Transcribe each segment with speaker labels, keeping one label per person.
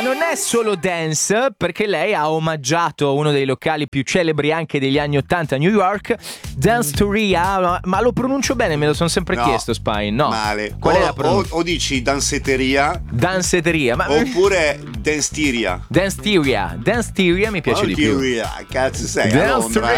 Speaker 1: non è solo dance, perché lei ha omaggiato uno dei locali più celebri anche degli anni 80 a New York, Danceteria, ma lo pronuncio bene, me lo sono sempre chiesto, Spine. No,
Speaker 2: male.
Speaker 1: Qual è la pronuncia?
Speaker 2: O dici danceteria,
Speaker 1: ma
Speaker 2: oppure danceteria.
Speaker 1: Danceteria mi piace di più.
Speaker 2: Cazzo sei a Londra.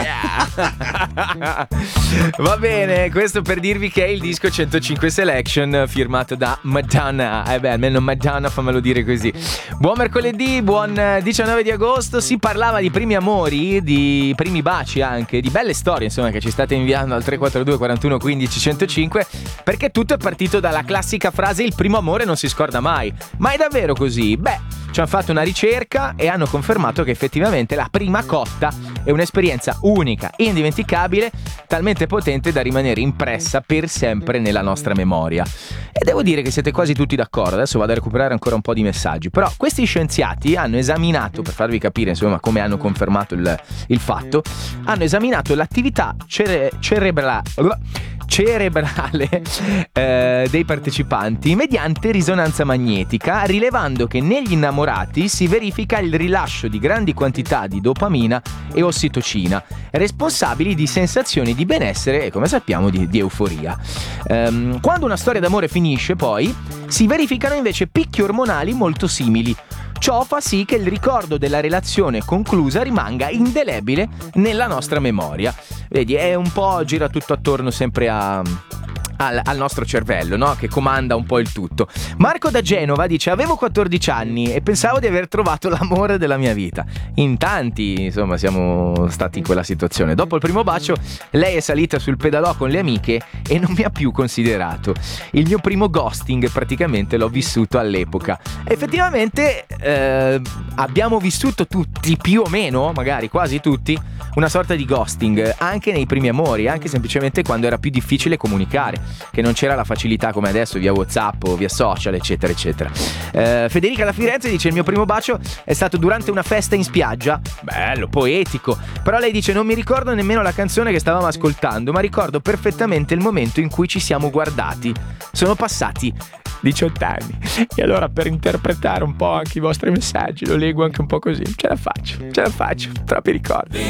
Speaker 1: Va bene, questo per dirvi che è il disco 105 Selection firmato da Madonna. Almeno Madonna fammelo dire così. Buon mercoledì, buon 19 di agosto. Si parlava di primi amori, di primi baci anche, di belle storie insomma che ci state inviando al 342 41 15 105, perché tutto è partito dalla classica frase il primo amore non si scorda mai. Ma è davvero così? Beh, ci hanno fatto una ricerca e hanno confermato che effettivamente la prima cotta è un'esperienza unica, indimenticabile, talmente potente da rimanere impressa per sempre nella nostra memoria. E devo dire che siete quasi tutti d'accordo. Adesso vado a recuperare ancora un po' di messaggi. Però questi scienziati hanno esaminato, per farvi capire insomma come hanno confermato il fatto, hanno esaminato l'attività cerebrale dei partecipanti mediante risonanza magnetica, rilevando che negli innamorati si verifica il rilascio di grandi quantità di dopamina e ossitocina, responsabili di sensazioni di benessere e, come sappiamo, di euforia. Quando una storia d'amore finisce, poi si verificano invece picchi ormonali molto simili. Ciò fa sì che il ricordo della relazione conclusa rimanga indelebile nella nostra memoria. Vedi, è un po' gira tutto attorno sempre al nostro cervello, no? Che comanda un po' il tutto. Marco da Genova dice: avevo 14 anni e pensavo di aver trovato l'amore della mia vita. In tanti, insomma, siamo stati in quella situazione. Dopo il primo bacio, lei è salita sul pedalò con le amiche e non mi ha più considerato. Il mio primo ghosting praticamente l'ho vissuto all'epoca. Effettivamente abbiamo vissuto tutti, più o meno, magari quasi tutti, una sorta di ghosting, anche nei primi amori, anche semplicemente quando era più difficile comunicare, che non c'era la facilità come adesso via WhatsApp o via social, eccetera eccetera. Federica da Firenze dice: il mio primo bacio è stato durante una festa in spiaggia. Bello, poetico. Però lei dice: non mi ricordo nemmeno la canzone che stavamo ascoltando, ma ricordo perfettamente il momento in cui ci siamo guardati. Sono passati 18 anni. E allora, per interpretare un po' anche i vostri messaggi, lo leggo anche un po' così. Ce la faccio, troppi ricordi.